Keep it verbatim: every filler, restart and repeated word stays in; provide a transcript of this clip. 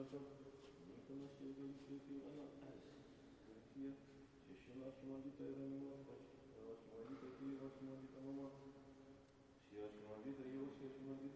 așa, nică nu știu de ce fi ăla, fie, și și la și mă dită era numai faci, la și mă dită fie, la și mă dită